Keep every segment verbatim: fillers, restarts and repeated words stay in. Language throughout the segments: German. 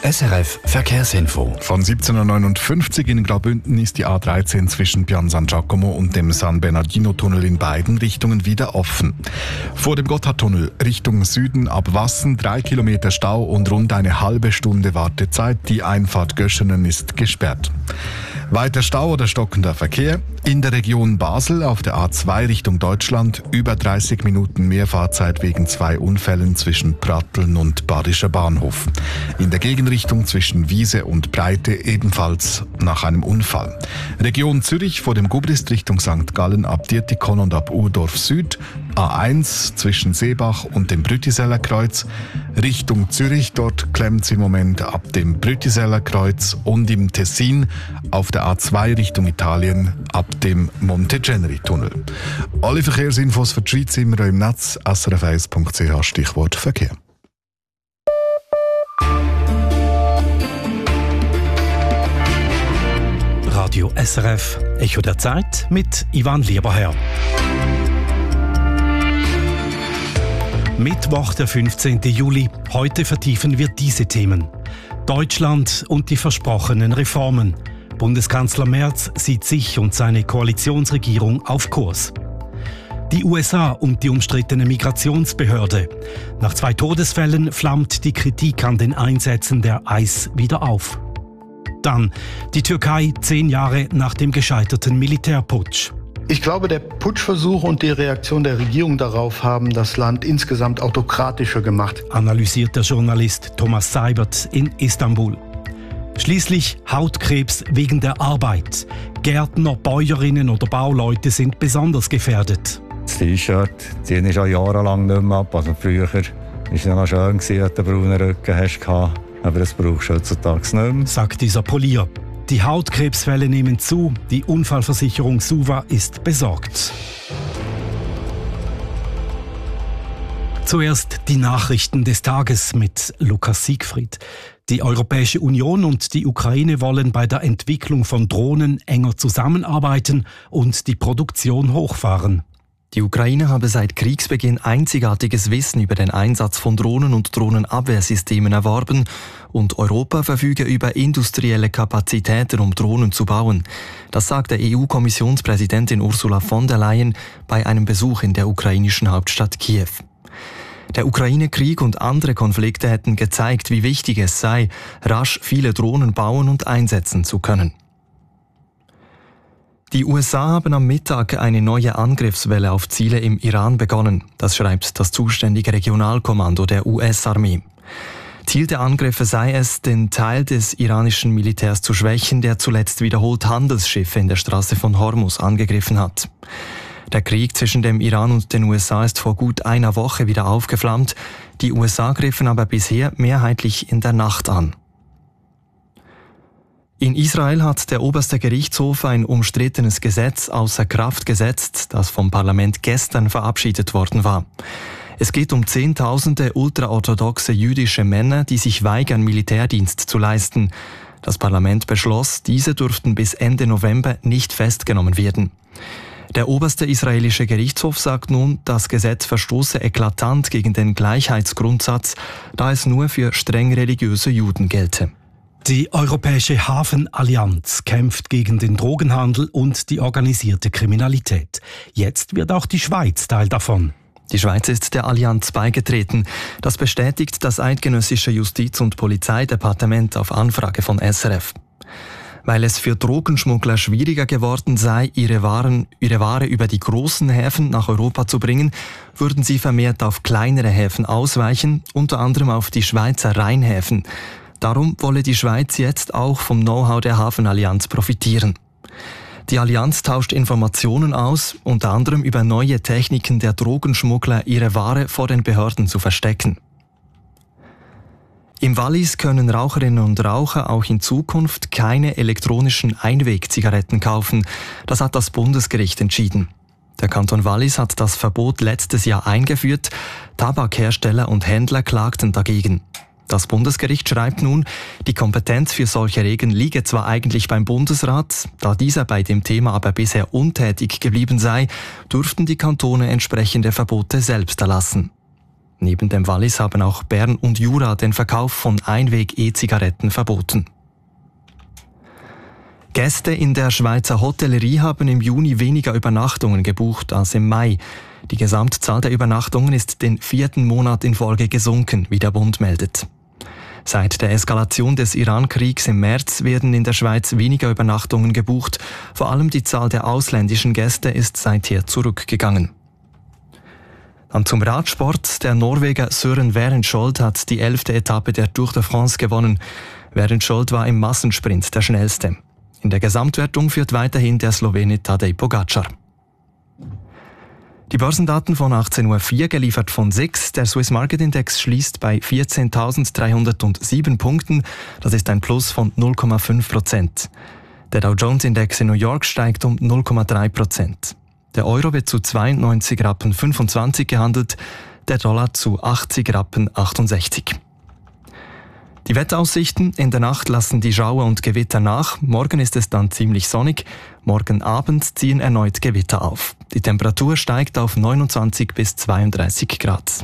S R F Verkehrsinfo. Von siebzehn Uhr neunundfünfzig in Graubünden ist die A dreizehn zwischen Pian San Giacomo und dem San Bernardino-Tunnel in beiden Richtungen wieder offen. Vor dem Gotthardtunnel Richtung Süden ab Wassen drei Kilometer Stau und rund eine halbe Stunde Wartezeit. Die Einfahrt Göschenen ist gesperrt. Weiter Stau oder stockender Verkehr. In der Region Basel auf der A zwei Richtung Deutschland über dreißig Minuten mehr Fahrzeit wegen zwei Unfällen zwischen Pratteln und Badischer Bahnhof. In der Gegenrichtung zwischen Wiese und Breite ebenfalls nach einem Unfall. Region Zürich vor dem Gubrist Richtung Sankt Gallen ab Dietikon und ab Urdorf Süd. A eins zwischen Seebach und dem Brütiseller Kreuz. Richtung Zürich, dort klemmt es im Moment ab dem Brütiseller Kreuz und im Tessin auf der A zwei Richtung Italien ab dem Monteceneri-Tunnel. Alle Verkehrsinfos für die Schweiz immer im Netz s r f eins punkt c h Stichwort Verkehr. Radio S R F, Echo der Zeit mit Ivan Lieberherr. Mittwoch, der fünfzehnten Juli. Heute vertiefen wir diese Themen. Deutschland und die versprochenen Reformen. Bundeskanzler Merz sieht sich und seine Koalitionsregierung auf Kurs. Die U S A und die umstrittene Migrationsbehörde. Nach zwei Todesfällen flammt die Kritik an den Einsätzen der I C E wieder auf. Dann die Türkei zehn Jahre nach dem gescheiterten Militärputsch. Ich glaube, der Putschversuch und die Reaktion der Regierung darauf haben das Land insgesamt autokratischer gemacht, analysiert der Journalist Thomas Seibert in Istanbul. Schließlich Hautkrebs wegen der Arbeit. Gärtner, Bäuerinnen oder Bauleute sind besonders gefährdet. Das T-Shirt ziehe ich schon jahrelang nicht mehr ab. Also früher war es noch schön, dass du einen braunen Rücken hast. Aber das brauchst du heutzutage nicht mehr, sagt dieser Polier. Die Hautkrebsfälle nehmen zu. Die Unfallversicherung SUVA ist besorgt. Zuerst die Nachrichten des Tages mit Lukas Siegfried. Die Europäische Union und die Ukraine wollen bei der Entwicklung von Drohnen enger zusammenarbeiten und die Produktion hochfahren. Die Ukraine habe seit Kriegsbeginn einzigartiges Wissen über den Einsatz von Drohnen und Drohnenabwehrsystemen erworben und Europa verfüge über industrielle Kapazitäten, um Drohnen zu bauen. Das sagte E U-Kommissionspräsidentin Ursula von der Leyen bei einem Besuch in der ukrainischen Hauptstadt Kiew. Der Ukraine-Krieg und andere Konflikte hätten gezeigt, wie wichtig es sei, rasch viele Drohnen bauen und einsetzen zu können. Die U S A haben am Mittag eine neue Angriffswelle auf Ziele im Iran begonnen. Das schreibt das zuständige Regionalkommando der U S-Armee. Ziel der Angriffe sei es, den Teil des iranischen Militärs zu schwächen, der zuletzt wiederholt Handelsschiffe in der Straße von Hormuz angegriffen hat. Der Krieg zwischen dem Iran und den U S A ist vor gut einer Woche wieder aufgeflammt. Die U S A griffen aber bisher mehrheitlich in der Nacht an. In Israel hat der oberste Gerichtshof ein umstrittenes Gesetz außer Kraft gesetzt, das vom Parlament gestern verabschiedet worden war. Es geht um Zehntausende ultraorthodoxe jüdische Männer, die sich weigern, Militärdienst zu leisten. Das Parlament beschloss, diese dürften bis Ende November nicht festgenommen werden. Der oberste israelische Gerichtshof sagt nun, das Gesetz verstoße eklatant gegen den Gleichheitsgrundsatz, da es nur für streng religiöse Juden gelte. Die Europäische Hafenallianz kämpft gegen den Drogenhandel und die organisierte Kriminalität. Jetzt wird auch die Schweiz Teil davon. Die Schweiz ist der Allianz beigetreten. Das bestätigt das eidgenössische Justiz- und Polizeidepartement auf Anfrage von S R F. Weil es für Drogenschmuggler schwieriger geworden sei, ihre Waren, ihre Ware über die großen Häfen nach Europa zu bringen, würden sie vermehrt auf kleinere Häfen ausweichen, unter anderem auf die Schweizer Rheinhäfen. Darum wolle die Schweiz jetzt auch vom Know-how der Hafenallianz profitieren. Die Allianz tauscht Informationen aus, unter anderem über neue Techniken der Drogenschmuggler, ihre Ware vor den Behörden zu verstecken. Im Wallis können Raucherinnen und Raucher auch in Zukunft keine elektronischen Einwegzigaretten kaufen. Das hat das Bundesgericht entschieden. Der Kanton Wallis hat das Verbot letztes Jahr eingeführt. Tabakhersteller und Händler klagten dagegen. Das Bundesgericht schreibt nun, die Kompetenz für solche Regeln liege zwar eigentlich beim Bundesrat, da dieser bei dem Thema aber bisher untätig geblieben sei, dürften die Kantone entsprechende Verbote selbst erlassen. Neben dem Wallis haben auch Bern und Jura den Verkauf von Einweg-E-Zigaretten verboten. Gäste in der Schweizer Hotellerie haben im Juni weniger Übernachtungen gebucht als im Mai. Die Gesamtzahl der Übernachtungen ist den vierten Monat in Folge gesunken, wie der Bund meldet. Seit der Eskalation des Iran-Kriegs im März werden in der Schweiz weniger Übernachtungen gebucht. Vor allem die Zahl der ausländischen Gäste ist seither zurückgegangen. Dann zum Radsport. Der Norweger Søren Werenskjold hat die elfte Etappe der Tour de France gewonnen. Werenskjold war im Massensprint der schnellste. In der Gesamtwertung führt weiterhin der Slowene Tadej Pogačar. Die Börsendaten von achtzehn Uhr vier, geliefert von S I X. Der Swiss Market Index schließt bei vierzehntausenddreihundertsieben Punkten. Das ist ein Plus von null Komma fünf Prozent. Der Dow Jones Index in New York steigt um null Komma drei Prozent. Der Euro wird zu zweiundneunzig Rappen fünfundzwanzig gehandelt, der Dollar zu achtzig Rappen achtundsechzig. Die Wetteraussichten: In der Nacht lassen die Schauer und Gewitter nach. Morgen ist es dann ziemlich sonnig. Morgen Abend ziehen erneut Gewitter auf. Die Temperatur steigt auf neunundzwanzig bis zweiunddreißig Grad.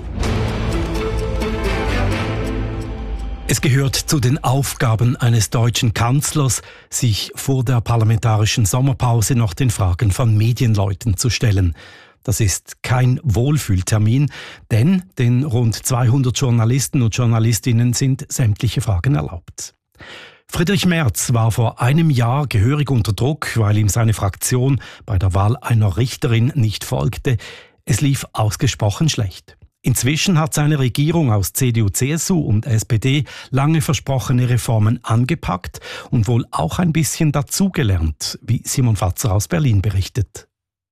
Es gehört zu den Aufgaben eines deutschen Kanzlers, sich vor der parlamentarischen Sommerpause noch den Fragen von Medienleuten zu stellen. Das ist kein Wohlfühltermin, denn den rund zweihundert Journalisten und Journalistinnen sind sämtliche Fragen erlaubt. Friedrich Merz war vor einem Jahr gehörig unter Druck, weil ihm seine Fraktion bei der Wahl einer Richterin nicht folgte. Es lief ausgesprochen schlecht. Inzwischen hat seine Regierung aus C D U, C S U und S P D lange versprochene Reformen angepackt und wohl auch ein bisschen dazugelernt, wie Simon Fatzer aus Berlin berichtet.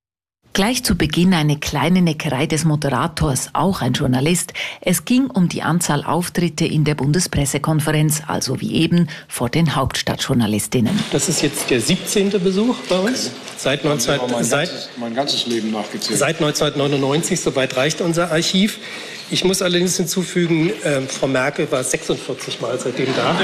Gleich zu Beginn eine kleine Neckerei des Moderators, auch ein Journalist. Es ging um die Anzahl Auftritte in der Bundespressekonferenz, also wie eben vor den Hauptstadtjournalistinnen. Das ist jetzt der siebzehnte Besuch bei uns. Okay. Seit, neunzehn, mein, seit, ganzes, mein ganzes Leben nachgezählt. Seit neunzehnhundertneunundneunzig, soweit reicht unser Archiv. Ich muss allerdings hinzufügen, äh, Frau Merkel war sechsundvierzig Mal seitdem da.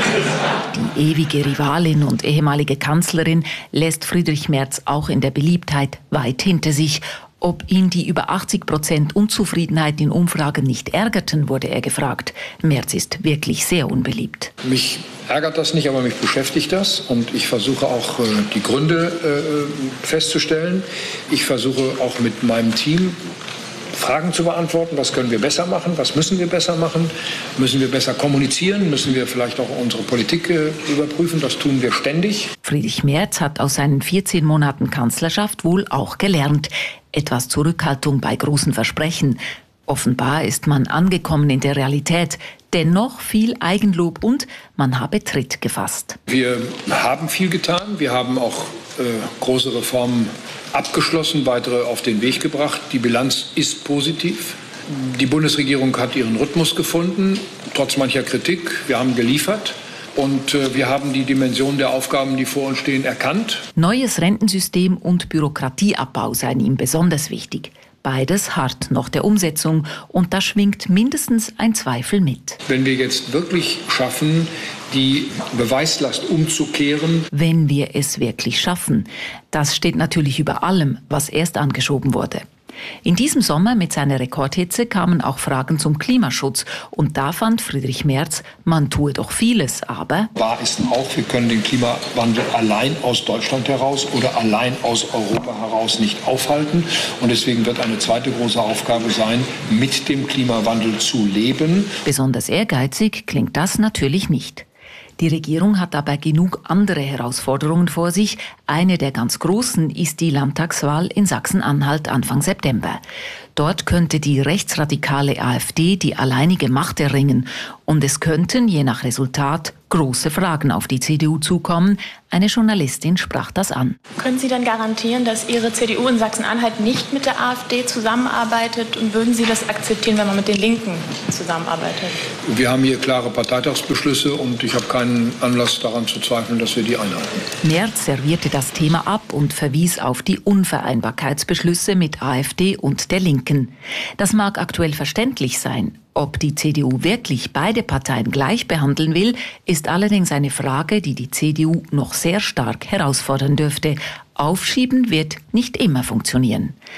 Die ewige Rivalin und ehemalige Kanzlerin lässt Friedrich Merz auch in der Beliebtheit weit hinter sich. Ob ihn die über achtzig Prozent Unzufriedenheit in Umfragen nicht ärgerten, wurde er gefragt. Merz ist wirklich sehr unbeliebt. Mich ärgert das nicht, aber mich beschäftigt das. Und ich versuche auch äh, die Gründe äh, festzustellen. Ich versuche auch mit meinem Team Fragen zu beantworten. Was können wir besser machen? Was müssen wir besser machen? Müssen wir besser kommunizieren? Müssen wir vielleicht auch unsere Politik äh, überprüfen? Das tun wir ständig. Friedrich Merz hat aus seinen vierzehn Monaten Kanzlerschaft wohl auch gelernt. Etwas Zurückhaltung bei großen Versprechen. Offenbar ist man angekommen in der Realität. Dennoch viel Eigenlob und man habe Tritt gefasst. Wir haben viel getan. Wir haben auch äh, große Reformen abgeschlossen, weitere auf den Weg gebracht. Die Bilanz ist positiv. Die Bundesregierung hat ihren Rhythmus gefunden, trotz mancher Kritik. Wir haben geliefert. Und äh, wir haben die Dimension der Aufgaben, die vor uns stehen, erkannt. Neues Rentensystem und Bürokratieabbau seien ihm besonders wichtig. Beides hart noch der Umsetzung und da schwingt mindestens ein Zweifel mit. Wenn wir jetzt wirklich schaffen, die Beweislast umzukehren. Wenn wir es wirklich schaffen, das steht natürlich über allem, was erst angeschoben wurde. In diesem Sommer mit seiner Rekordhitze kamen auch Fragen zum Klimaschutz. Und da fand Friedrich Merz, man tue doch vieles, aber... Wahr ist auch, wir können den Klimawandel allein aus Deutschland heraus oder allein aus Europa heraus nicht aufhalten. Und deswegen wird eine zweite große Aufgabe sein, mit dem Klimawandel zu leben. Besonders ehrgeizig klingt das natürlich nicht. Die Regierung hat dabei genug andere Herausforderungen vor sich. Eine der ganz großen ist die Landtagswahl in Sachsen-Anhalt Anfang September. Dort könnte die rechtsradikale AfD die alleinige Macht erringen. Und es könnten, je nach Resultat, große Fragen auf die C D U zukommen. Eine Journalistin sprach das an. Können Sie denn garantieren, dass Ihre C D U in Sachsen-Anhalt nicht mit der AfD zusammenarbeitet? Und würden Sie das akzeptieren, wenn man mit den Linken zusammenarbeitet? Wir haben hier klare Parteitagsbeschlüsse und ich habe keinen Anlass daran zu zweifeln, dass wir die einhalten. Merz servierte das Thema ab und verwies auf die Unvereinbarkeitsbeschlüsse mit AfD und der Linken. Das mag aktuell verständlich sein. Ob die C D U wirklich beide Parteien gleich behandeln will, ist allerdings eine Frage, die die C D U noch sehr stark herausfordern dürfte. Aufschieben wird nicht immer funktionieren.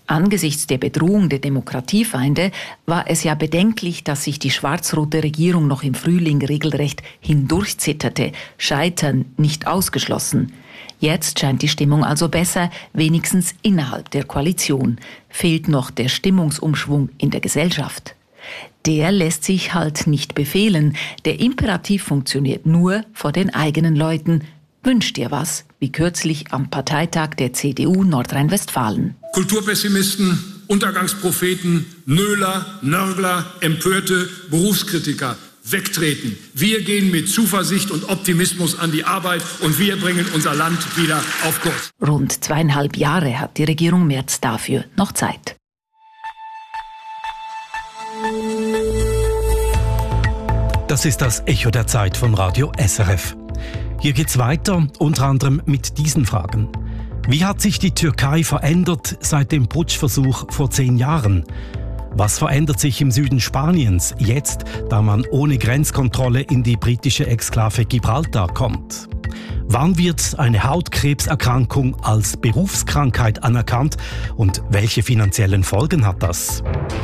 Angesichts der Bedrohung der Demokratiefeinde war es ja bedenklich, dass sich die schwarz-rote Regierung noch im Frühling regelrecht hindurchzitterte. Scheitern nicht ausgeschlossen. Jetzt scheint die Stimmung also besser, wenigstens innerhalb der Koalition. Fehlt noch der Stimmungsumschwung in der Gesellschaft. Der lässt sich halt nicht befehlen. Der Imperativ funktioniert nur vor den eigenen Leuten. Wünsch dir was, wie kürzlich am Parteitag der C D U Nordrhein-Westfalen. Kulturpessimisten, Untergangspropheten, Nöler, Nörgler, Empörte, Berufskritiker wegtreten. Wir gehen mit Zuversicht und Optimismus an die Arbeit und wir bringen unser Land wieder auf Kurs. Rund zweieinhalb Jahre hat die Regierung Merz dafür noch Zeit. Das ist das Echo der Zeit von Radio S R F. Hier geht's weiter, unter anderem mit diesen Fragen. Wie hat sich die Türkei verändert seit dem Putschversuch vor zehn Jahren? Was verändert sich im Süden Spaniens jetzt, da man ohne Grenzkontrolle in die britische Exklave Gibraltar kommt? Wann wird eine Hautkrebserkrankung als Berufskrankheit anerkannt und welche finanziellen Folgen hat das?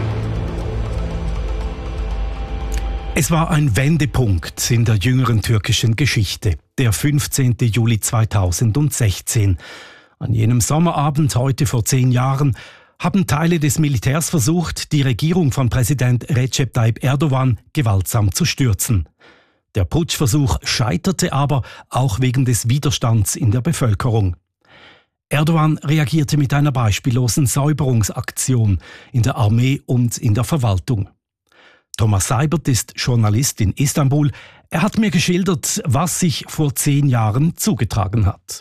Es war ein Wendepunkt in der jüngeren türkischen Geschichte, der fünfzehnten Juli zweitausendsechzehn. An jenem Sommerabend, heute vor zehn Jahren, haben Teile des Militärs versucht, die Regierung von Präsident Recep Tayyip Erdogan gewaltsam zu stürzen. Der Putschversuch scheiterte aber auch wegen des Widerstands in der Bevölkerung. Erdogan reagierte mit einer beispiellosen Säuberungsaktion in der Armee und in der Verwaltung. Thomas Seibert ist Journalist in Istanbul. Er hat mir geschildert, was sich vor zehn Jahren zugetragen hat.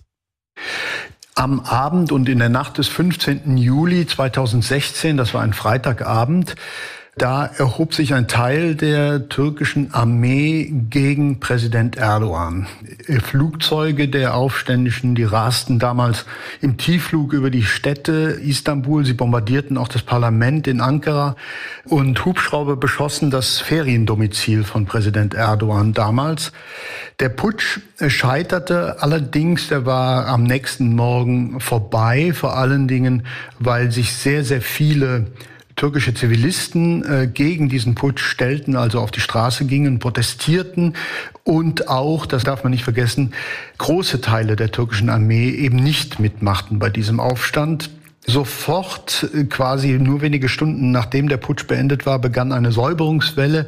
Am Abend und in der Nacht des fünfzehnten Juli zweitausendsechzehn, das war ein Freitagabend, da erhob sich ein Teil der türkischen Armee gegen Präsident Erdogan. Flugzeuge der Aufständischen, die rasten damals im Tiefflug über die Städte Istanbul. Sie bombardierten auch das Parlament in Ankara und Hubschrauber beschossen das Feriendomizil von Präsident Erdogan damals. Der Putsch scheiterte allerdings, der war am nächsten Morgen vorbei, vor allen Dingen, weil sich sehr, sehr viele türkische Zivilisten äh, gegen diesen Putsch stellten, also auf die Straße gingen, protestierten und auch, das darf man nicht vergessen, große Teile der türkischen Armee eben nicht mitmachten bei diesem Aufstand. Sofort, äh, quasi nur wenige Stunden nachdem der Putsch beendet war, begann eine Säuberungswelle,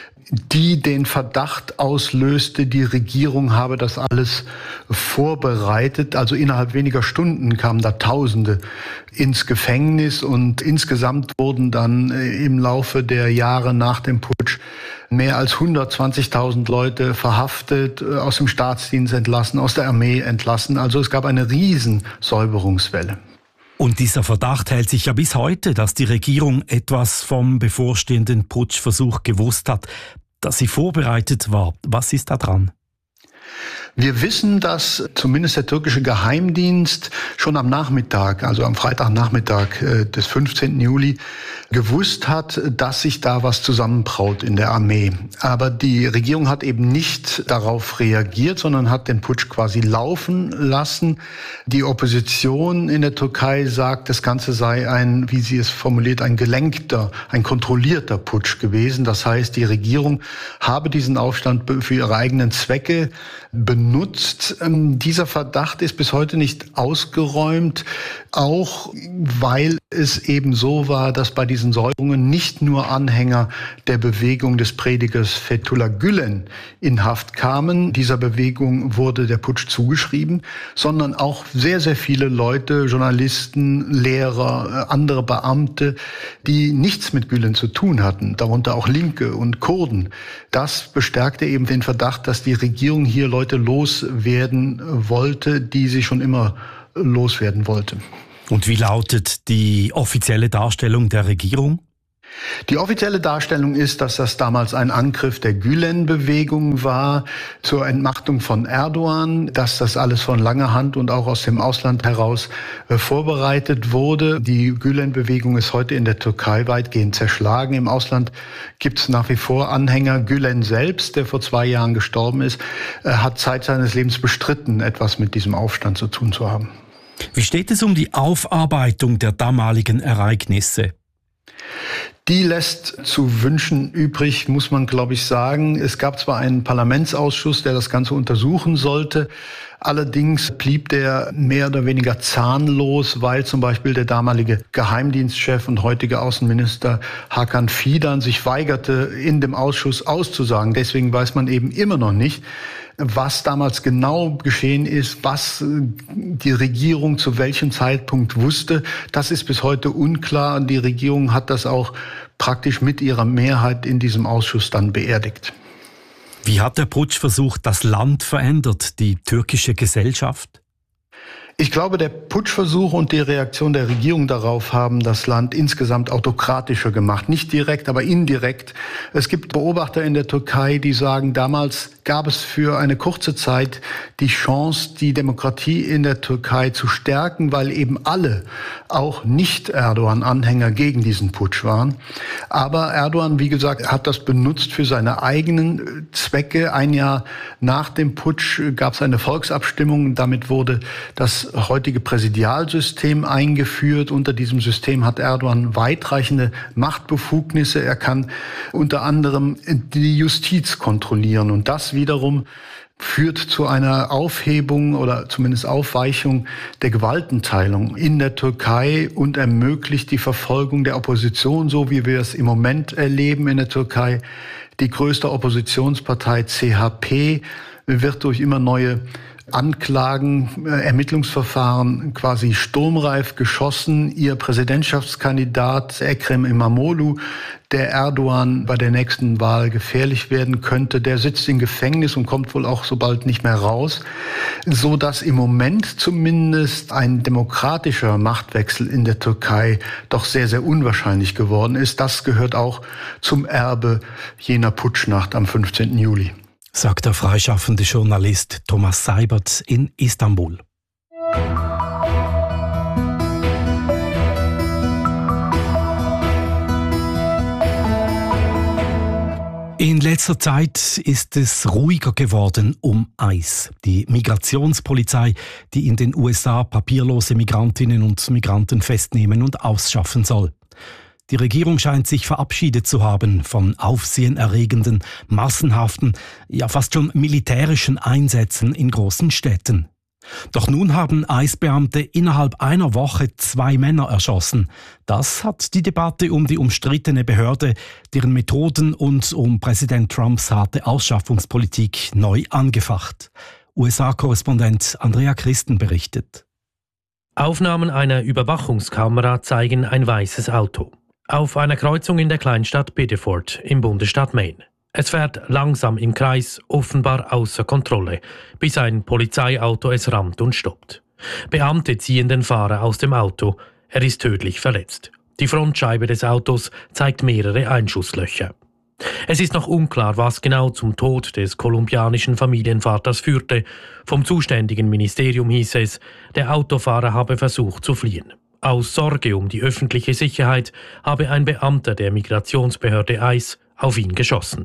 die den Verdacht auslöste, die Regierung habe das alles vorbereitet. Also innerhalb weniger Stunden kamen da Tausende ins Gefängnis und insgesamt wurden dann im Laufe der Jahre nach dem Putsch mehr als hundertzwanzigtausend Leute verhaftet, aus dem Staatsdienst entlassen, aus der Armee entlassen. Also es gab eine riesen Säuberungswelle. Und dieser Verdacht hält sich ja bis heute, dass die Regierung etwas vom bevorstehenden Putschversuch gewusst hat, dass sie vorbereitet war. Was ist da dran? Wir wissen, dass zumindest der türkische Geheimdienst schon am Nachmittag, also am Freitagnachmittag äh, des fünfzehnten Juli, gewusst hat, dass sich da was zusammenbraut in der Armee. Aber die Regierung hat eben nicht darauf reagiert, sondern hat den Putsch quasi laufen lassen. Die Opposition in der Türkei sagt, das Ganze sei ein, wie sie es formuliert, ein gelenkter, ein kontrollierter Putsch gewesen. Das heißt, die Regierung habe diesen Aufstand für ihre eigenen Zwecke benutzt. Ähm, dieser Verdacht ist bis heute nicht ausgeräumt, auch weil es eben so war, dass bei diesen Säuberungen nicht nur Anhänger der Bewegung des Predigers Fethullah Gülen in Haft kamen, dieser Bewegung wurde der Putsch zugeschrieben, sondern auch sehr, sehr viele Leute, Journalisten, Lehrer, andere Beamte, die nichts mit Gülen zu tun hatten, darunter auch Linke und Kurden. Das bestärkte eben den Verdacht, dass die Regierung hier Leute loswerden wollte, die sie schon immer loswerden wollte. Und wie lautet die offizielle Darstellung der Regierung? Die offizielle Darstellung ist, dass das damals ein Angriff der Gülen-Bewegung war zur Entmachtung von Erdogan, dass das alles von langer Hand und auch aus dem Ausland heraus äh, vorbereitet wurde. Die Gülen-Bewegung ist heute in der Türkei weitgehend zerschlagen. Im Ausland gibt es nach wie vor Anhänger. Gülen selbst, der vor zwei Jahren gestorben ist, äh, hat Zeit seines Lebens bestritten, etwas mit diesem Aufstand zu tun zu haben. Wie steht es um die Aufarbeitung der damaligen Ereignisse? Die lässt zu wünschen übrig, muss man, glaube ich, sagen. Es gab zwar einen Parlamentsausschuss, der das Ganze untersuchen sollte. Allerdings blieb der mehr oder weniger zahnlos, weil zum Beispiel der damalige Geheimdienstchef und heutige Außenminister Hakan Fidan sich weigerte, in dem Ausschuss auszusagen. Deswegen weiß man eben immer noch nicht, was damals genau geschehen ist, was die Regierung zu welchem Zeitpunkt wusste. Das ist bis heute unklar und die Regierung hat das auch praktisch mit ihrer Mehrheit in diesem Ausschuss dann beerdigt. Wie hat der Putschversuch das Land verändert, die türkische Gesellschaft? Ich glaube, der Putschversuch und die Reaktion der Regierung darauf haben das Land insgesamt autokratischer gemacht. Nicht direkt, aber indirekt. Es gibt Beobachter in der Türkei, die sagen, damals gab es für eine kurze Zeit die Chance, die Demokratie in der Türkei zu stärken, weil eben alle, auch Nicht-Erdogan-Anhänger, gegen diesen Putsch waren. Aber Erdogan, wie gesagt, hat das benutzt für seine eigenen Zwecke. Ein Jahr nach dem Putsch gab es eine Volksabstimmung. Damit wurde das heutige Präsidialsystem eingeführt. Unter diesem System hat Erdogan weitreichende Machtbefugnisse. Er kann unter anderem die Justiz kontrollieren. Und das wiederum führt zu einer Aufhebung oder zumindest Aufweichung der Gewaltenteilung in der Türkei und ermöglicht die Verfolgung der Opposition, so wie wir es im Moment erleben in der Türkei. Die größte Oppositionspartei C H P wird durch immer neue Anklagen, äh, Ermittlungsverfahren quasi sturmreif geschossen. Ihr Präsidentschaftskandidat Ekrem İmamoğlu, der Erdogan bei der nächsten Wahl gefährlich werden könnte, der sitzt im Gefängnis und kommt wohl auch so bald nicht mehr raus, so dass im Moment zumindest ein demokratischer Machtwechsel in der Türkei doch sehr, sehr unwahrscheinlich geworden ist. Das gehört auch zum Erbe jener Putschnacht am fünfzehnten Juli. Sagt der freischaffende Journalist Thomas Seibert in Istanbul. In letzter Zeit ist es ruhiger geworden um ICE, die Migrationspolizei, die in den U S A papierlose Migrantinnen und Migranten festnehmen und ausschaffen soll. Die Regierung scheint sich verabschiedet zu haben von aufsehenerregenden, massenhaften, ja fast schon militärischen Einsätzen in großen Städten. Doch nun haben ICE-Beamte innerhalb einer Woche zwei Männer erschossen. Das hat die Debatte um die umstrittene Behörde, deren Methoden und um Präsident Trumps harte Ausschaffungspolitik neu angefacht. U S A-Korrespondent Andrea Christen berichtet. Aufnahmen einer Überwachungskamera zeigen ein weißes Auto auf einer Kreuzung in der Kleinstadt Biddeford im Bundesstaat Maine. Es fährt langsam im Kreis, offenbar außer Kontrolle, bis ein Polizeiauto es rammt und stoppt. Beamte ziehen den Fahrer aus dem Auto. Er ist tödlich verletzt. Die Frontscheibe des Autos zeigt mehrere Einschusslöcher. Es ist noch unklar, was genau zum Tod des kolumbianischen Familienvaters führte. Vom zuständigen Ministerium hieß es, der Autofahrer habe versucht zu fliehen. Aus Sorge um die öffentliche Sicherheit habe ein Beamter der Migrationsbehörde ICE auf ihn geschossen.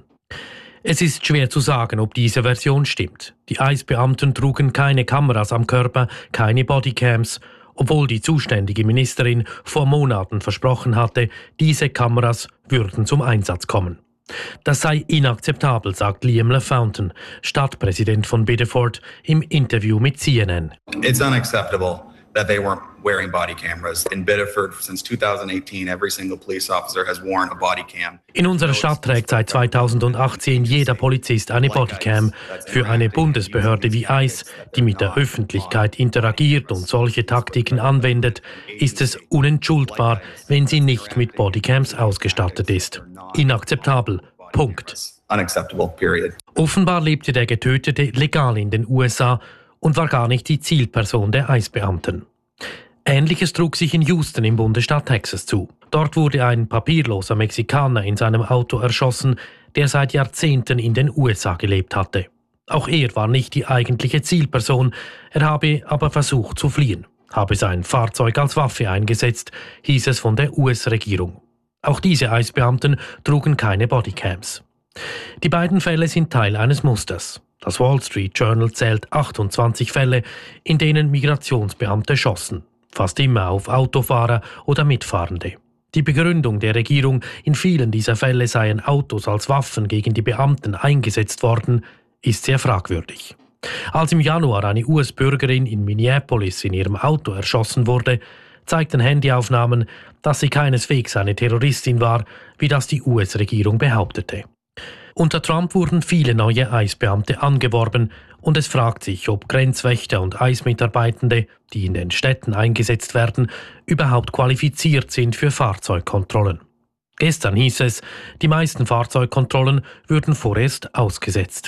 Es ist schwer zu sagen, ob diese Version stimmt. Die ICE-Beamten trugen keine Kameras am Körper, keine Bodycams, obwohl die zuständige Ministerin vor Monaten versprochen hatte, diese Kameras würden zum Einsatz kommen. Das sei inakzeptabel, sagt Liam LaFountain, Stadtpräsident von Biddeford, im Interview mit C N N. It's unacceptable that they weren't wearing body cameras. In Biddeford, since two thousand eighteen, every single police officer has worn a body cam. In unserer Stadt trägt seit zweitausendachtzehn jeder Polizist eine Bodycam. Für eine Bundesbehörde wie ICE, die mit der Öffentlichkeit interagiert und solche Taktiken anwendet, ist es unentschuldbar, wenn sie nicht mit Bodycams ausgestattet ist. Inakzeptabel. Punkt. Unacceptable, period. Offenbar lebte der Getötete legal in den U S A und war gar nicht die Zielperson der ICE-Beamten. Ähnliches trug sich in Houston im Bundesstaat Texas zu. Dort wurde ein papierloser Mexikaner in seinem Auto erschossen, der seit Jahrzehnten in den U S A gelebt hatte. Auch er war nicht die eigentliche Zielperson, er habe aber versucht zu fliehen, habe sein Fahrzeug als Waffe eingesetzt, hieß es von der U S-Regierung. Auch diese ICE-Beamten trugen keine Bodycams. Die beiden Fälle sind Teil eines Musters. Das Wall Street Journal zählt achtundzwanzig Fälle, in denen Migrationsbeamte schossen, fast immer auf Autofahrer oder Mitfahrende. Die Begründung der Regierung, in vielen dieser Fälle seien Autos als Waffen gegen die Beamten eingesetzt worden, ist sehr fragwürdig. Als im Januar eine U S-Bürgerin in Minneapolis in ihrem Auto erschossen wurde, zeigten Handyaufnahmen, dass sie keineswegs eine Terroristin war, wie das die U S-Regierung behauptete. Unter Trump wurden viele neue I C E-Beamte angeworben und es fragt sich, ob Grenzwächter und I C E-Mitarbeitende, die in den Städten eingesetzt werden, überhaupt qualifiziert sind für Fahrzeugkontrollen. Gestern hieß es, die meisten Fahrzeugkontrollen würden vorerst ausgesetzt.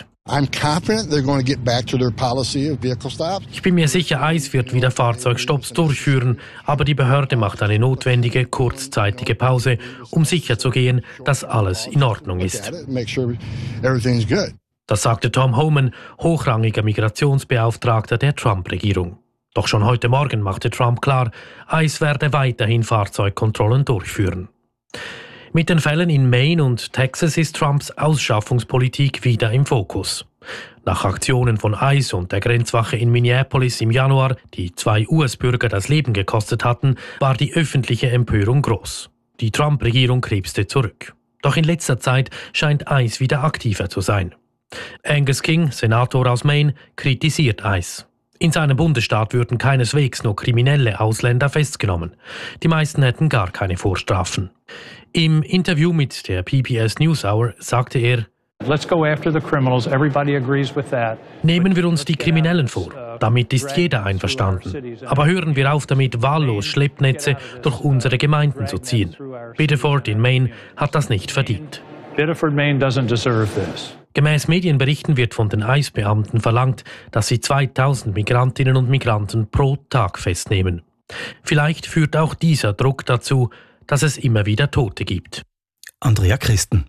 Ich bin mir sicher, I C E wird wieder Fahrzeugstopps durchführen, aber die Behörde macht eine notwendige, kurzzeitige Pause, um sicherzugehen, dass alles in Ordnung ist. Das sagte Tom Homan, hochrangiger Migrationsbeauftragter der Trump-Regierung. Doch schon heute Morgen machte Trump klar, I C E werde weiterhin Fahrzeugkontrollen durchführen. Mit den Fällen in Maine und Texas ist Trumps Ausschaffungspolitik wieder im Fokus. Nach Aktionen von I C E und der Grenzwache in Minneapolis im Januar, die zwei U S-Bürger das Leben gekostet hatten, war die öffentliche Empörung groß. Die Trump-Regierung krebste zurück. Doch in letzter Zeit scheint I C E wieder aktiver zu sein. Angus King, Senator aus Maine, kritisiert I C E. In seinem Bundesstaat würden keineswegs nur kriminelle Ausländer festgenommen. Die meisten hätten gar keine Vorstrafen. Im Interview mit der P B S NewsHour sagte er, Let's go after the criminals. Everybody agrees with that. Nehmen wir uns die Kriminellen vor. Damit ist jeder einverstanden. Aber hören wir auf damit, wahllos Schleppnetze durch unsere Gemeinden zu ziehen. Biddeford in Maine hat das nicht verdient. Biddeford, Maine doesn't deserve this. Gemäß Medienberichten wird von den I C E-Beamten verlangt, dass sie zweitausend Migrantinnen und Migranten pro Tag festnehmen. Vielleicht führt auch dieser Druck dazu, dass es immer wieder Tote gibt. Andrea Christen.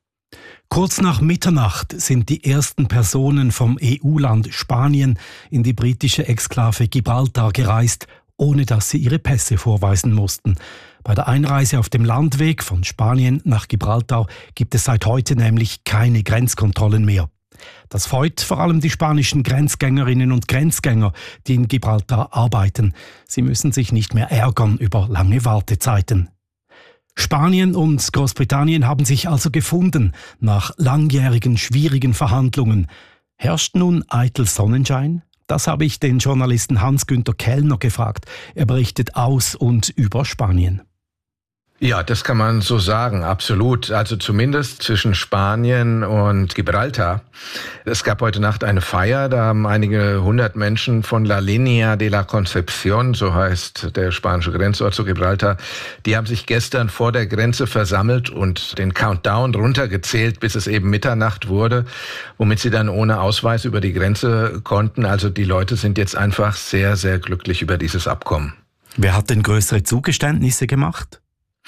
Kurz nach Mitternacht sind die ersten Personen vom E U-Land Spanien in die britische Exklave Gibraltar gereist, ohne dass sie ihre Pässe vorweisen mussten. Bei der Einreise auf dem Landweg von Spanien nach Gibraltar gibt es seit heute nämlich keine Grenzkontrollen mehr. Das freut vor allem die spanischen Grenzgängerinnen und Grenzgänger, die in Gibraltar arbeiten. Sie müssen sich nicht mehr ärgern über lange Wartezeiten. Spanien und Großbritannien haben sich also gefunden nach langjährigen, schwierigen Verhandlungen. Herrscht nun eitel Sonnenschein? Das habe ich den Journalisten Hans-Günther Kellner gefragt. Er berichtet aus und über Spanien. Ja, das kann man so sagen, absolut. Also zumindest zwischen Spanien und Gibraltar. Es gab heute Nacht eine Feier, da haben einige hundert Menschen von La Línea de la Concepción, so heißt der spanische Grenzort zu Gibraltar, die haben sich gestern vor der Grenze versammelt und den Countdown runtergezählt, bis es eben Mitternacht wurde, womit sie dann ohne Ausweis über die Grenze konnten. Also die Leute sind jetzt einfach sehr, sehr glücklich über dieses Abkommen. Wer hat denn größere Zugeständnisse gemacht?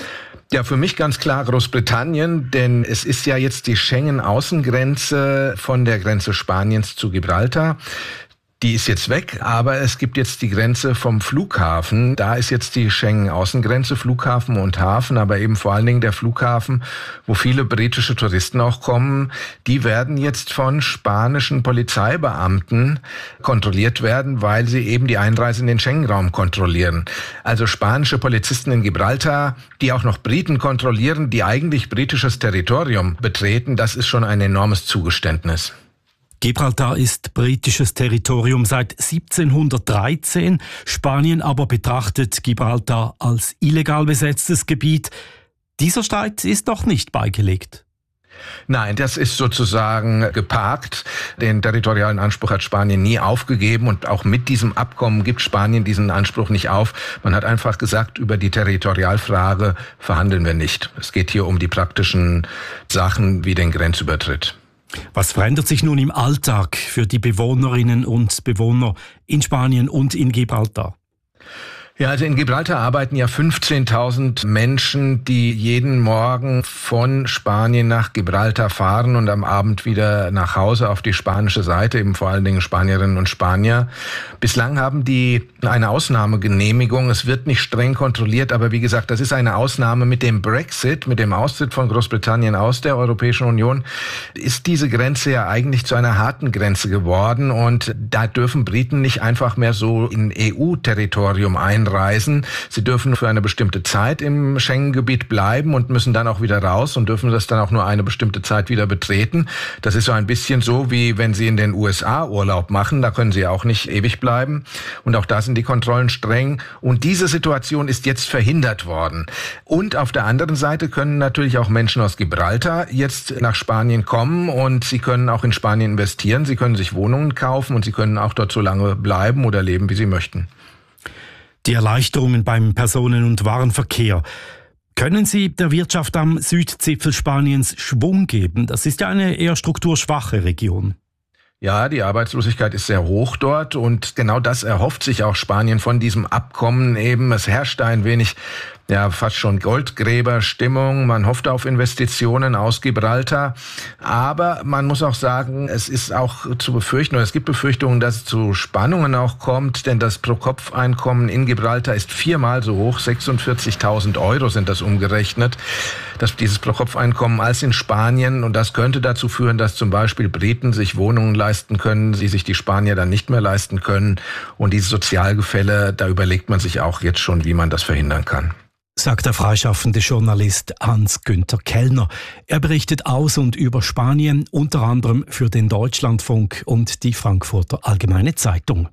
Ja, für mich ganz klar Großbritannien, denn es ist ja jetzt die Schengen-Außengrenze von der Grenze Spaniens zu Gibraltar. Die ist jetzt weg, aber es gibt jetzt die Grenze vom Flughafen. Da ist jetzt die Schengen-Außengrenze, Flughafen und Hafen, aber eben vor allen Dingen der Flughafen, wo viele britische Touristen auch kommen. Die werden jetzt von spanischen Polizeibeamten kontrolliert werden, weil sie eben die Einreise in den Schengen-Raum kontrollieren. Also spanische Polizisten in Gibraltar, die auch noch Briten kontrollieren, die eigentlich britisches Territorium betreten, das ist schon ein enormes Zugeständnis. Gibraltar ist britisches Territorium seit siebzehnhundertdreizehn. Spanien aber betrachtet Gibraltar als illegal besetztes Gebiet. Dieser Streit ist doch nicht beigelegt. Nein, das ist sozusagen geparkt. Den territorialen Anspruch hat Spanien nie aufgegeben und auch mit diesem Abkommen gibt Spanien diesen Anspruch nicht auf. Man hat einfach gesagt, über die Territorialfrage verhandeln wir nicht. Es geht hier um die praktischen Sachen wie den Grenzübertritt. Was verändert sich nun im Alltag für die Bewohnerinnen und Bewohner in Spanien und in Gibraltar? Ja, also in Gibraltar arbeiten ja fünfzehntausend Menschen, die jeden Morgen von Spanien nach Gibraltar fahren und am Abend wieder nach Hause auf die spanische Seite, eben vor allen Dingen Spanierinnen und Spanier. Bislang haben die eine Ausnahmegenehmigung. Es wird nicht streng kontrolliert, aber wie gesagt, das ist eine Ausnahme. Mit dem Brexit, mit dem Austritt von Großbritannien aus der Europäischen Union, ist diese Grenze ja eigentlich zu einer harten Grenze geworden und da dürfen Briten nicht einfach mehr so in E U-Territorium einreisen. Reisen. Sie dürfen für eine bestimmte Zeit im Schengen-Gebiet bleiben und müssen dann auch wieder raus und dürfen das dann auch nur eine bestimmte Zeit wieder betreten. Das ist so ein bisschen so, wie wenn Sie in den U S A Urlaub machen. Da können Sie auch nicht ewig bleiben. Und auch da sind die Kontrollen streng. Und diese Situation ist jetzt verhindert worden. Und auf der anderen Seite können natürlich auch Menschen aus Gibraltar jetzt nach Spanien kommen und sie können auch in Spanien investieren. Sie können sich Wohnungen kaufen und sie können auch dort so lange bleiben oder leben, wie sie möchten. Die Erleichterungen beim Personen- und Warenverkehr. Können sie der Wirtschaft am Südzipfel Spaniens Schwung geben? Das ist ja eine eher strukturschwache Region. Ja, die Arbeitslosigkeit ist sehr hoch dort und genau das erhofft sich auch Spanien von diesem Abkommen eben. Es herrscht ein wenig, ja, fast schon Goldgräberstimmung. Man hofft auf Investitionen aus Gibraltar. Aber man muss auch sagen, es ist auch zu befürchten, oder es gibt Befürchtungen, dass es zu Spannungen auch kommt, denn das Pro-Kopf-Einkommen in Gibraltar ist viermal so hoch, sechsundvierzigtausend Euro sind das umgerechnet, dass dieses Pro-Kopf-Einkommen als in Spanien. Und das könnte dazu führen, dass zum Beispiel Briten sich Wohnungen leisten können, die sich die Spanier dann nicht mehr leisten können. Und diese Sozialgefälle, da überlegt man sich auch jetzt schon, wie man das verhindern kann. Sagt der freischaffende Journalist Hans-Günther Kellner. Er berichtet aus und über Spanien, unter anderem für den Deutschlandfunk und die Frankfurter Allgemeine Zeitung.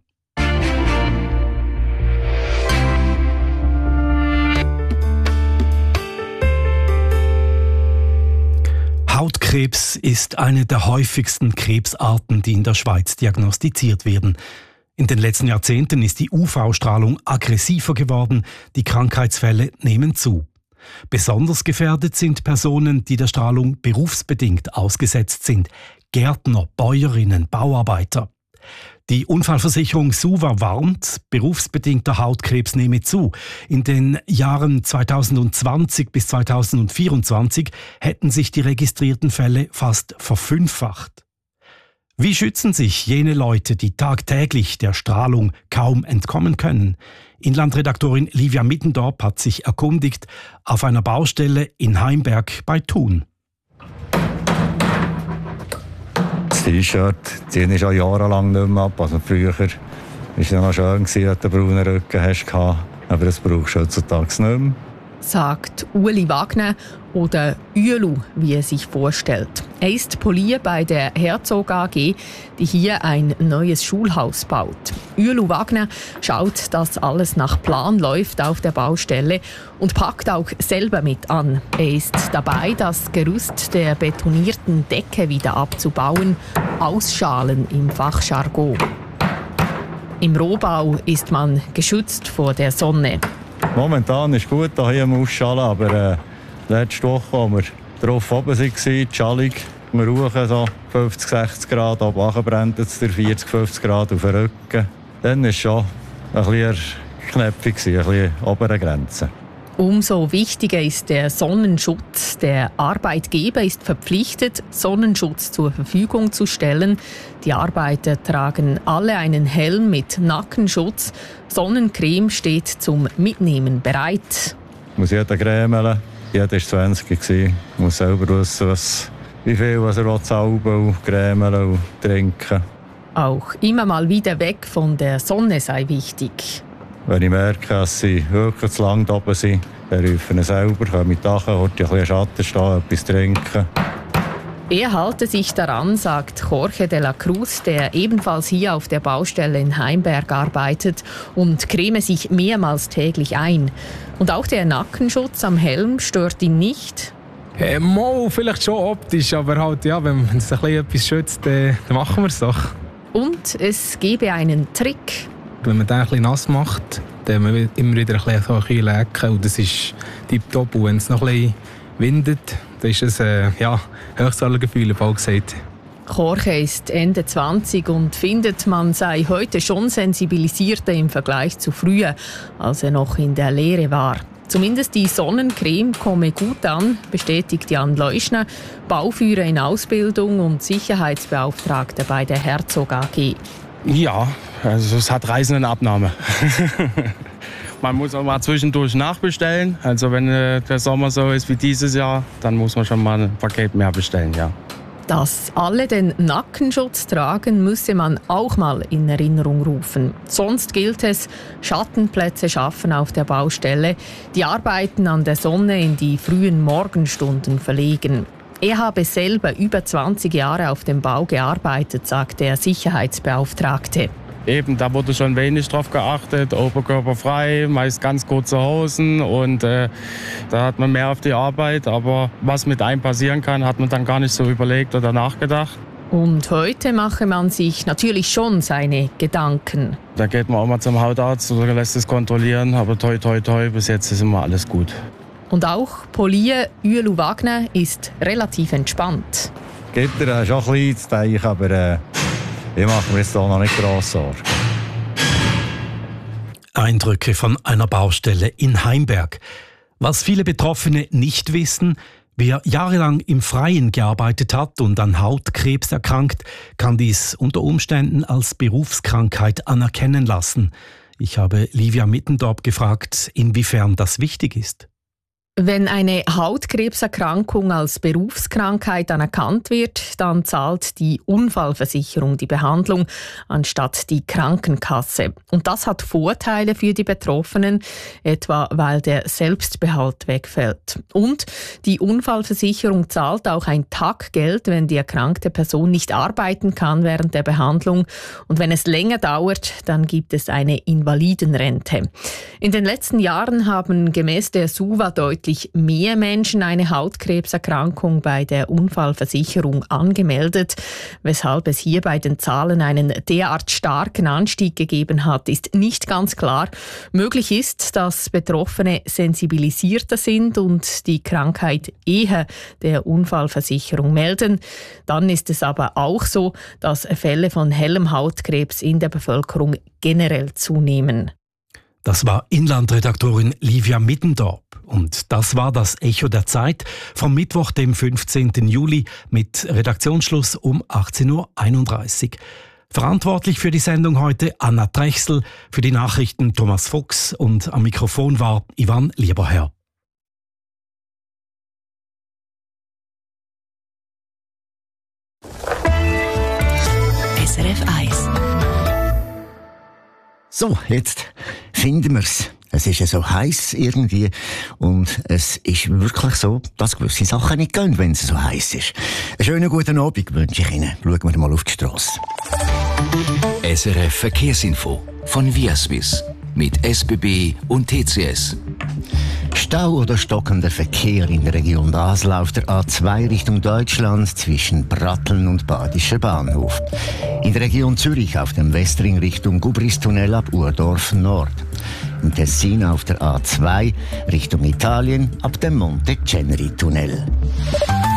Hautkrebs ist eine der häufigsten Krebsarten, die in der Schweiz diagnostiziert werden. In den letzten Jahrzehnten ist die U V-Strahlung aggressiver geworden, die Krankheitsfälle nehmen zu. Besonders gefährdet sind Personen, die der Strahlung berufsbedingt ausgesetzt sind: Gärtner, Bäuerinnen, Bauarbeiter. Die Unfallversicherung SUVA warnt, berufsbedingter Hautkrebs nehme zu. In den Jahren zweitausendzwanzig bis zweitausendvierundzwanzig hätten sich die registrierten Fälle fast verfünffacht. Wie schützen sich jene Leute, die tagtäglich der Strahlung kaum entkommen können? Inlandredaktorin Livia Mittendorp hat sich erkundigt auf einer Baustelle in Heimberg bei Thun. Das T-Shirt ziehe ich schon jahrelang nicht mehr ab. Also früher war es ja noch schön, dass du einen braunen Rücken hast, aber das brauchst du heutzutage nicht mehr. Sagt Ueli Wagner oder Uelu, wie er sich vorstellt. Er ist Polier bei der Herzog A G, die hier ein neues Schulhaus baut. Uelu Wagner schaut, dass alles nach Plan läuft auf der Baustelle und packt auch selber mit an. Er ist dabei, das Gerüst der betonierten Decke wieder abzubauen, ausschalen im Fachjargon. Im Rohbau ist man geschützt vor der Sonne. Momentan ist gut hier am Ausschalen, aber äh, letzte Woche, als wir drauf oben waren, die Schallung, wir rauchen so fünfzig, sechzig Grad, ab nachher brennt es vierzig, fünfzig Grad auf den Rücken. Dann war es schon ein bisschen knäpfig, ein bisschen obere Grenze. Umso wichtiger ist der Sonnenschutz. Der Arbeitgeber ist verpflichtet, Sonnenschutz zur Verfügung zu stellen. Die Arbeiter tragen alle einen Helm mit Nackenschutz. Sonnencreme steht zum Mitnehmen bereit. Muss jeder cremeln. Jeder war zwanzig. Muss selber wissen, was, wie viel was er salben und cremeln und trinken. Auch immer mal wieder weg von der Sonne sei wichtig. Wenn ich merke, dass sie wirklich zu lang oben sind, dann rufe ich selber, komme mit Dach, ein bisschen Schatten stehen, etwas trinken. Er halte sich daran, sagt Jorge de la Cruz, der ebenfalls hier auf der Baustelle in Heimberg arbeitet, und creme sich mehrmals täglich ein. Und auch der Nackenschutz am Helm stört ihn nicht. Äh, mal, vielleicht schon optisch, aber halt, ja, wenn es ein bisschen etwas schützt, äh, dann machen wir es doch. Und es gebe einen Trick. Wenn man den ein bisschen nass macht, dann muss man immer wieder ein bisschen, so ein bisschen lecken. Und das ist tipptopp. Und wenn es noch ein bisschen windet, dann ist es äh, ja, höchstwahrscheinlich Gefühl, bald gesagt. Jorge ist Ende zwanzig und findet, man sei heute schon sensibilisierter im Vergleich zu früher, als er noch in der Lehre war. Zumindest die Sonnencreme komme gut an, bestätigt Jan Leuschner, Bauführer in Ausbildung und Sicherheitsbeauftragter bei der Herzog A G. Ja, also es hat Reisendenabnahme. Man muss auch mal zwischendurch nachbestellen. Also wenn äh, der Sommer so ist wie dieses Jahr, dann muss man schon mal ein Paket mehr bestellen, ja. Dass alle den Nackenschutz tragen, müsse man auch mal in Erinnerung rufen. Sonst gilt es, Schattenplätze schaffen auf der Baustelle, die Arbeiten an der Sonne in die frühen Morgenstunden verlegen. Er habe selber über zwanzig Jahre auf dem Bau gearbeitet, sagt der Sicherheitsbeauftragte. Eben, da wurde schon wenig drauf geachtet, oberkörperfrei, meist ganz kurze Hosen und äh, da hat man mehr auf die Arbeit. Aber was mit einem passieren kann, hat man dann gar nicht so überlegt oder nachgedacht. Und heute mache man sich natürlich schon seine Gedanken. Da geht man auch mal zum Hautarzt oder lässt es kontrollieren, aber toi toi toi, bis jetzt ist immer alles gut. Und auch Polier Uelu Wagner ist relativ entspannt. Gitter ist auch klein zu Teich, aber äh, ich mache mir jetzt da noch nicht gross Sorgen. Eindrücke von einer Baustelle in Heimberg. Was viele Betroffene nicht wissen: Wer jahrelang im Freien gearbeitet hat und an Hautkrebs erkrankt, kann dies unter Umständen als Berufskrankheit anerkennen lassen. Ich habe Livia Mittendorp gefragt, inwiefern das wichtig ist. Wenn eine Hautkrebserkrankung als Berufskrankheit anerkannt wird, dann zahlt die Unfallversicherung die Behandlung anstatt die Krankenkasse. Und das hat Vorteile für die Betroffenen, etwa weil der Selbstbehalt wegfällt. Und die Unfallversicherung zahlt auch ein Taggeld, wenn die erkrankte Person nicht arbeiten kann während der Behandlung. Und wenn es länger dauert, dann gibt es eine Invalidenrente. In den letzten Jahren haben gemäß der SUVA deutlich mehr Menschen eine Hautkrebserkrankung bei der Unfallversicherung angemeldet. Weshalb es hier bei den Zahlen einen derart starken Anstieg gegeben hat, ist nicht ganz klar. Möglich ist, dass Betroffene sensibilisierter sind und die Krankheit eher der Unfallversicherung melden. Dann ist es aber auch so, dass Fälle von hellem Hautkrebs in der Bevölkerung generell zunehmen. Das war Inlandredaktorin Livia Mittendorp. Und das war das Echo der Zeit vom Mittwoch, dem fünfzehnten Juli, mit Redaktionsschluss um achtzehn Uhr einunddreißig. Verantwortlich für die Sendung heute Anna Trechsel, für die Nachrichten Thomas Fuchs und am Mikrofon war Ivan Lieberherr. S R F eins. So, jetzt finden wir's. Es ist ja so heiß irgendwie und es ist wirklich so, dass gewisse Sachen nicht gehen, wenn es so heiß ist. Einen schönen guten Abend wünsche ich Ihnen. Schauen wir mal auf die Strasse. S R F Verkehrsinfo von Viaswiss mit S B B und T C S. Stau oder stockender Verkehr in der Region Basel auf der A zwei Richtung Deutschland zwischen Bratteln und Badischer Bahnhof. In der Region Zürich auf dem Westring Richtung Gubristunnel ab Urdorf Nord. Im Tessin auf der A zwei Richtung Italien ab dem Monte Ceneri Tunnel.